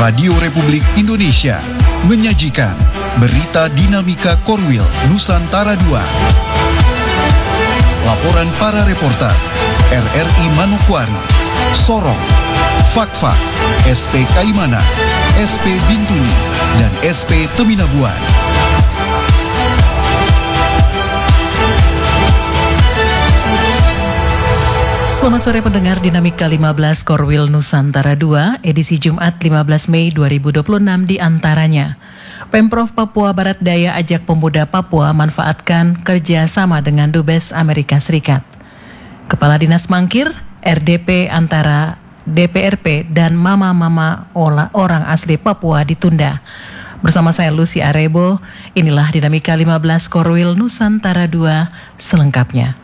Radio Republik Indonesia menyajikan Berita Dinamika Korwil Nusantara II. Laporan para reporter RRI Manokwari, Sorong, Fakfak, SP Kaimana, SP Bintuni, dan SP Teminabuan. Selamat sore pendengar Dinamika 15 Korwil Nusantara II, edisi Jumat 15 Mei 2026 di antaranya. Pemprov Papua Barat Daya ajak pemuda Papua manfaatkan kerjasama dengan Dubes Amerika Serikat. Kepala Dinas Mangkir, RDP antara DPRP dan mama-mama orang asli Papua ditunda. Bersama saya Lucy Arebo, inilah Dinamika 15 Korwil Nusantara II selengkapnya.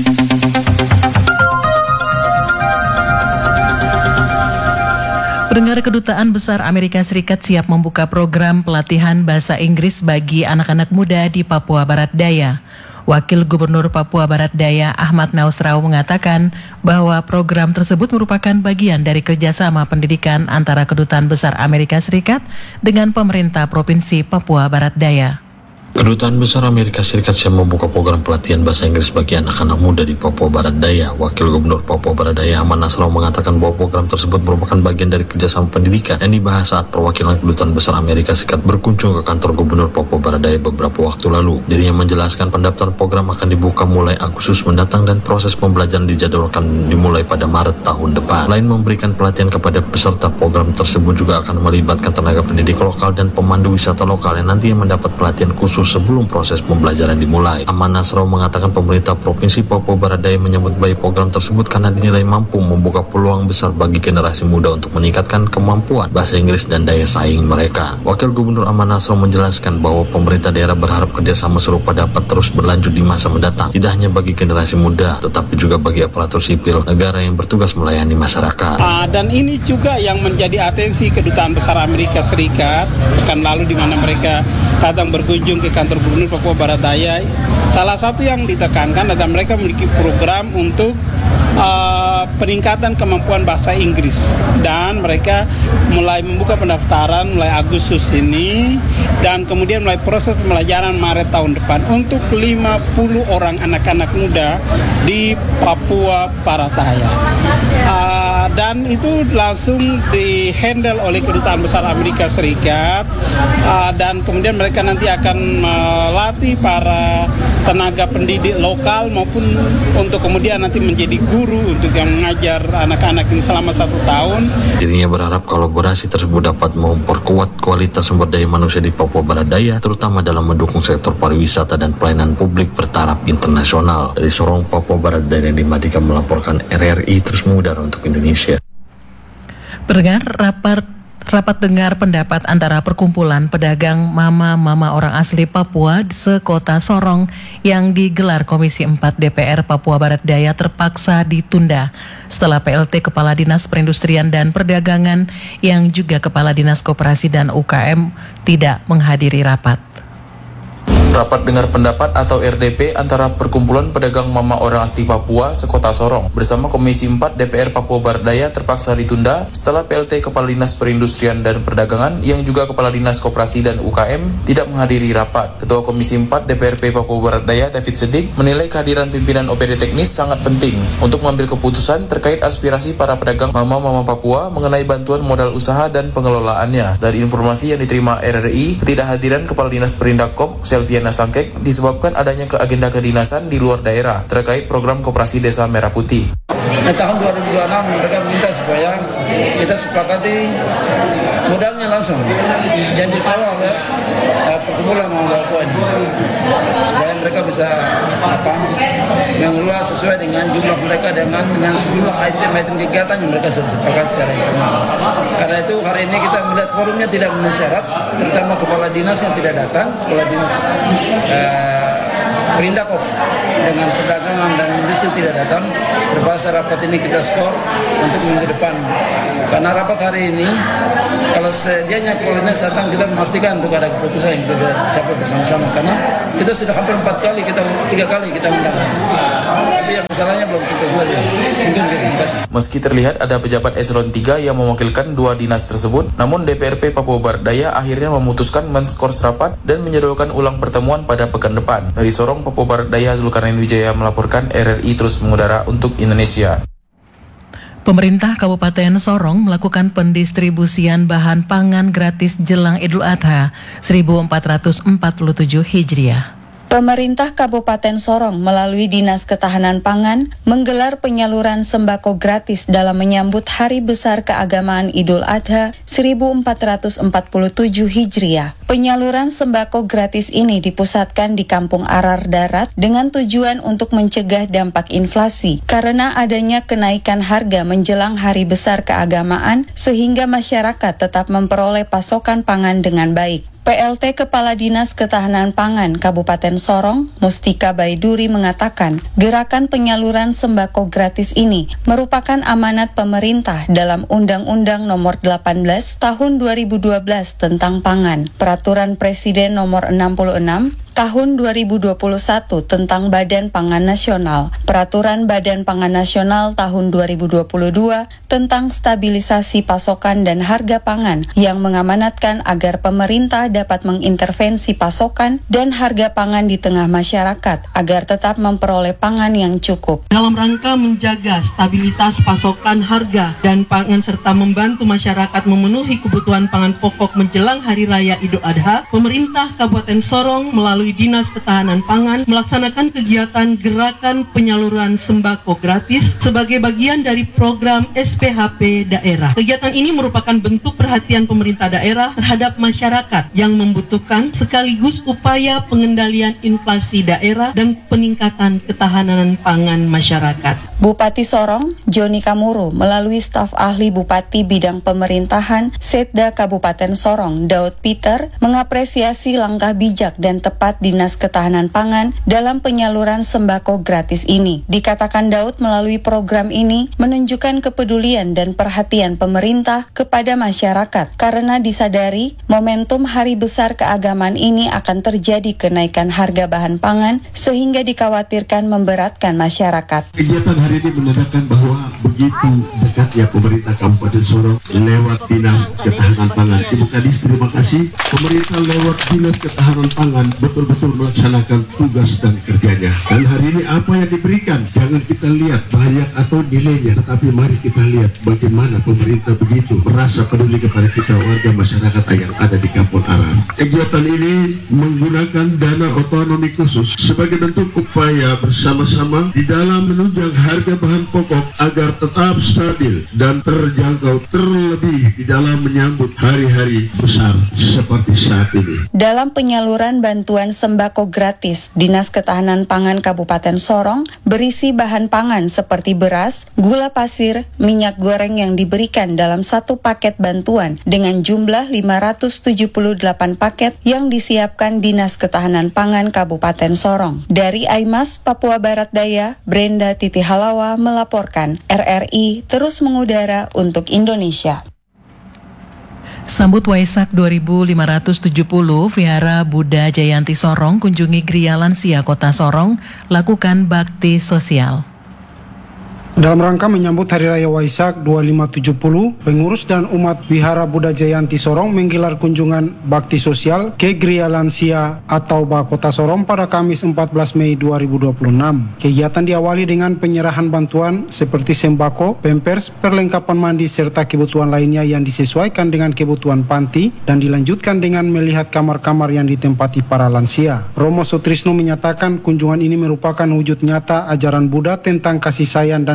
Pendengar, Kedutaan Besar Amerika Serikat siap membuka program pelatihan bahasa Inggris bagi anak-anak muda di Papua Barat Daya. Wakil Gubernur Papua Barat Daya Ahmad Nausrau mengatakan bahwa program tersebut merupakan bagian dari kerjasama pendidikan antara Kedutaan Besar Amerika Serikat dengan pemerintah Provinsi Papua Barat Daya. Kedutaan Besar Amerika Serikat siap membuka program pelatihan bahasa Inggris bagi anak-anak muda di Papua Barat Daya. Wakil Gubernur Papua Barat Daya Ahmad Nasrallah mengatakan bahwa program tersebut merupakan bagian dari kerjasama pendidikan yang dibahas saat perwakilan Kedutaan Besar Amerika Serikat berkunjung ke kantor Gubernur Papua Barat Daya beberapa waktu lalu. Dirinya menjelaskan pendaftaran program akan dibuka mulai Agustus mendatang dan proses pembelajaran dijadwalkan dimulai pada Maret tahun depan. Selain memberikan pelatihan kepada peserta, program tersebut juga akan melibatkan tenaga pendidik lokal dan pemandu wisata lokal yang nantinya mendapat pelatihan khusus sebelum proses pembelajaran dimulai. Ahmad Nasrallah mengatakan pemerintah Provinsi Papua Barat Daya menyambut baik program tersebut karena dinilai mampu membuka peluang besar bagi generasi muda untuk meningkatkan kemampuan bahasa Inggris dan daya saing mereka. Wakil Gubernur Ahmad Nasrallah menjelaskan bahwa pemerintah daerah berharap kerjasama serupa dapat terus berlanjut di masa mendatang, tidak hanya bagi generasi muda, tetapi juga bagi aparatur sipil negara yang bertugas melayani masyarakat. Dan ini juga yang menjadi atensi Kedutaan Besar Amerika Serikat kan lalu di mana mereka datang berkunjung ke kantor Gubernur Papua Barat Daya. Salah satu yang ditekankan adalah mereka memiliki program untuk peningkatan kemampuan bahasa Inggris, dan mereka mulai membuka pendaftaran mulai Agustus ini dan kemudian mulai proses pembelajaran Maret tahun depan untuk 50 orang anak-anak muda di Papua Barat Daya. Dan itu langsung di-handle oleh Kedutaan Besar Amerika Serikat, dan kemudian mereka nanti akan melatih para tenaga pendidik lokal maupun untuk kemudian nanti menjadi guru untuk yang mengajar anak-anak ini selama 1 tahun. Dirinya berharap kolaborasi tersebut dapat memperkuat kualitas sumber daya manusia di Papua Barat Daya, terutama dalam mendukung sektor pariwisata dan pelayanan publik bertaraf internasional. Dari Sorong, Papua Barat Daya, Dimadika melaporkan RRI terus mengudara untuk Indonesia. Pendengar, rapat dengar pendapat antara perkumpulan pedagang mama-mama orang asli Papua sekota Sorong yang digelar Komisi 4 DPR Papua Barat Daya terpaksa ditunda setelah PLT Kepala Dinas Perindustrian dan Perdagangan yang juga Kepala Dinas Koperasi dan UKM tidak menghadiri rapat. Rapat dengar pendapat atau RDP antara Perkumpulan Pedagang Mama Orang Asli Papua sekota Sorong bersama Komisi 4 DPR Papua Barat Daya terpaksa ditunda setelah PLT Kepala Dinas Perindustrian dan Perdagangan yang juga Kepala Dinas Koperasi dan UKM tidak menghadiri rapat. Ketua Komisi 4 DPRP Papua Barat Daya David Sedik menilai kehadiran pimpinan OPD teknis sangat penting untuk mengambil keputusan terkait aspirasi para pedagang mama-mama Papua mengenai bantuan modal usaha dan pengelolaannya. Dari informasi yang diterima RRI, ketidakhadiran Kepala Dinas Perindakom Selviana Sangkek disebabkan adanya agenda kedinasan di luar daerah terkait program Koperasi Desa Merah Putih. Tahun 2026 mereka minta supaya kita sepakati modalnya langsung yang dibawa oleh perkumpulan Mama Papua ini, supaya mereka bisa mengelola sesuai dengan jumlah mereka dengan sejumlah item-item kegiatan yang mereka sudah sepakat secara internal. Karena itu hari ini kita melihat forumnya tidak memenuhi syarat, terutama kepala dinas yang tidak datang, kepala dinas Perindakop dengan perdagangan dan industri tidak datang. Terpaksa rapat ini kita skor untuk minggu depan. Karena rapat hari ini, kalau sedianya Kepala datang, kita memastikan untuk ada keputusan yang kita capai bersama-sama. Karena kita sudah hampir 3 kali kita undang. Tapi yang masalahnya belum kita selesai. Mungkin terima kasih. Meski terlihat ada pejabat eselon 3 yang mewakilkan 2 dinas tersebut, namun DPRP Papua Barat Daya akhirnya memutuskan menskors rapat dan menjadwalkan ulang pertemuan pada pekan depan. Dari Sorong, Papua Barat Daya, Zulkarnain Wijaya melaporkan. RRI terus mengudara untuk Indonesia. Pemerintah Kabupaten Sorong melakukan pendistribusian bahan pangan gratis jelang Idul Adha 1447 Hijriah. Pemerintah Kabupaten Sorong melalui Dinas Ketahanan Pangan menggelar penyaluran sembako gratis dalam menyambut Hari Besar Keagamaan Idul Adha 1447 Hijriah. Penyaluran sembako gratis ini dipusatkan di Kampung Arar Darat dengan tujuan untuk mencegah dampak inflasi karena adanya kenaikan harga menjelang Hari Besar Keagamaan sehingga masyarakat tetap memperoleh pasokan pangan dengan baik. PLT Kepala Dinas Ketahanan Pangan Kabupaten Sorong, Mustika Baiduri mengatakan, gerakan penyaluran sembako gratis ini merupakan amanat pemerintah dalam Undang-Undang Nomor 18 Tahun 2012 tentang Pangan, Peraturan Presiden Nomor 66 Tahun 2021 tentang Badan Pangan Nasional, Peraturan Badan Pangan Nasional Tahun 2022 tentang stabilisasi pasokan dan harga pangan yang mengamanatkan agar pemerintah dapat mengintervensi pasokan dan harga pangan di tengah masyarakat agar tetap memperoleh pangan yang cukup. Dalam rangka menjaga stabilitas pasokan harga dan pangan serta membantu masyarakat memenuhi kebutuhan pangan pokok menjelang Hari Raya Idul Adha, pemerintah Kabupaten Sorong melalui Dinas Ketahanan Pangan melaksanakan kegiatan gerakan penyaluran sembako gratis sebagai bagian dari program SPHP daerah. Kegiatan ini merupakan bentuk perhatian pemerintah daerah terhadap masyarakat yang membutuhkan sekaligus upaya pengendalian inflasi daerah dan peningkatan ketahanan pangan masyarakat. Bupati Sorong, Joni Kamuru, melalui staf ahli Bupati Bidang Pemerintahan Setda Kabupaten Sorong, Daud Peter, mengapresiasi langkah bijak dan tepat Dinas Ketahanan Pangan dalam penyaluran sembako gratis ini. Dikatakan Daud melalui program ini menunjukkan kepedulian dan perhatian pemerintah kepada masyarakat karena disadari momentum Hari Besar Keagamaan ini akan terjadi kenaikan harga bahan pangan sehingga dikhawatirkan memberatkan masyarakat. Kegiatan hari ini menandakan bahwa begitu dekatnya pemerintah Kabupaten Sorong lewat Dinas Ketahanan Pangan. Ibu Kadis, terima kasih. Pemerintah lewat Dinas Ketahanan Pangan betul-betul melaksanakan tugas dan kerjanya. Dan hari ini apa yang diberikan, jangan kita lihat banyak atau nilainya, tetapi mari kita lihat bagaimana pemerintah begitu merasa peduli kepada kita warga masyarakat yang ada di Kampung Arar. Kegiatan ini menggunakan dana otonomi khusus sebagai bentuk upaya bersama-sama di dalam menunjang harga bahan pokok agar tetap stabil dan terjangkau, terlebih di dalam menyambut hari-hari besar seperti saat ini. Dalam penyaluran bantuan sembako gratis, Dinas Ketahanan Pangan Kabupaten Sorong berisi bahan pangan seperti beras, gula pasir, minyak goreng yang diberikan dalam satu paket bantuan dengan jumlah 578 paket yang disiapkan Dinas Ketahanan Pangan Kabupaten Sorong. Dari Aimas, Papua Barat Daya, Brenda Titi Halawa melaporkan. RRI terus mengudara untuk Indonesia. Sambut Waisak 2570, Vihara Buddha Jayanti Sorong kunjungi Gria Lansia Kota Sorong, lakukan bakti sosial. Dalam rangka menyambut Hari Raya Waisak 2570, pengurus dan umat Wihara Buddha Jayanti Sorong menggelar kunjungan bakti sosial ke Gria Lansia atau Kota Sorong pada Kamis 14 Mei 2026. Kegiatan diawali dengan penyerahan bantuan seperti sembako, pampers, perlengkapan mandi serta kebutuhan lainnya yang disesuaikan dengan kebutuhan panti dan dilanjutkan dengan melihat kamar-kamar yang ditempati para lansia. Romo Sutrisno menyatakan kunjungan ini merupakan wujud nyata ajaran Buddha tentang kasih sayang dan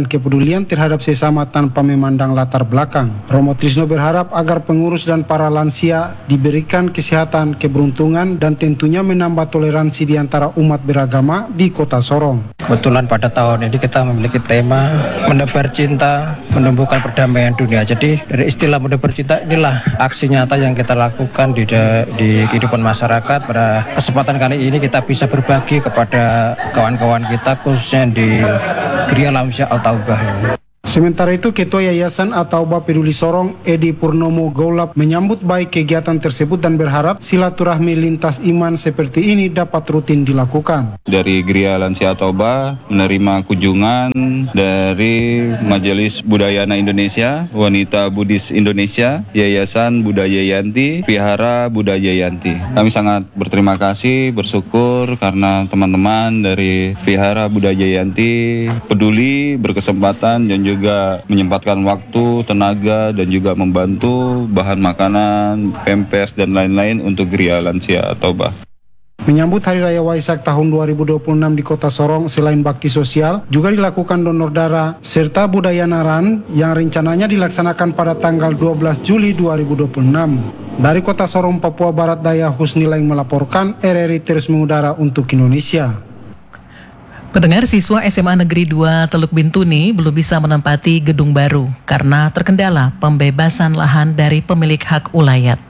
kepedulian terhadap sesama tanpa memandang latar belakang. Romo Trisno berharap agar pengurus dan para lansia diberikan kesehatan, keberuntungan, dan tentunya menambah toleransi di antara umat beragama di Kota Sorong. Kebetulan pada tahun ini kita memiliki tema menebar cinta, menumbuhkan perdamaian dunia. Jadi dari istilah menebar cinta inilah aksi nyata yang kita lakukan di kehidupan masyarakat. Pada kesempatan kali ini kita bisa berbagi kepada kawan-kawan kita khususnya di Geria Lamsia Al-Taubah ini. Sementara itu, Ketua Yayasan At-Taubah Peduli Sorong, Edi Purnomo Gaulap, menyambut baik kegiatan tersebut dan berharap silaturahmi lintas iman seperti ini dapat rutin dilakukan. Dari Geria Lansia At-Taubah menerima kunjungan dari Majelis Budayana Indonesia, Wanita Buddhis Indonesia, Yayasan Budaya Yanti, Vihara Budaya Yanti. Kami sangat berterima kasih, bersyukur karena teman-teman dari Vihara Budaya Yanti peduli, berkesempatan dan juga menyempatkan waktu, tenaga, dan juga membantu bahan makanan, pempes, dan lain-lain untuk Geria Lansia At-Taubah. Menyambut Hari Raya Waisak tahun 2026 di Kota Sorong, selain bakti sosial, juga dilakukan donor darah, serta budaya naran yang rencananya dilaksanakan pada tanggal 12 Juli 2026. Dari Kota Sorong, Papua Barat Daya, Husni Laing melaporkan, RRI terus mengudara untuk Indonesia. Pendengar, siswa SMA Negeri 2 Teluk Bintuni belum bisa menempati gedung baru karena terkendala pembebasan lahan dari pemilik hak ulayat.